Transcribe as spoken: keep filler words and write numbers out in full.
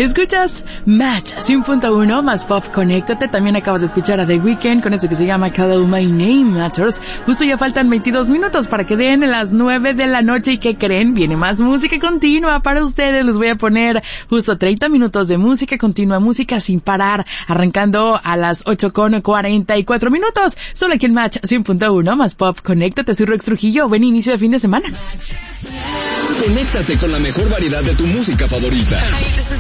Escuchas Match cien punto uno más Pop, conéctate. También acabas de escuchar a The Weeknd con eso que se llama Hello My Name Matters. Justo ya faltan veintidós minutos para que den las nueve de la noche. ¿Y qué creen? Viene más música continua para ustedes. Les voy a poner justo treinta minutos de música continua, música sin parar, arrancando a las ocho con cuarenta y cuatro minutos. Solo aquí en Match cien punto uno más Pop, conéctate. Soy Rex Trujillo. Buen inicio de fin de semana. Conéctate con la mejor variedad de tu música favorita. Hey, this is